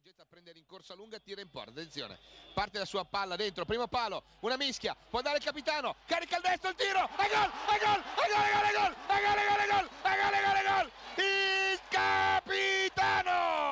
Getta a prendere in corsa lunga, tira in porta, attenzione, parte la sua palla dentro, primo palo, una mischia, può andare il capitano, carica il destro, il tiro, e gol, e gol, e gol, e gol, e gol, e gol, e gol,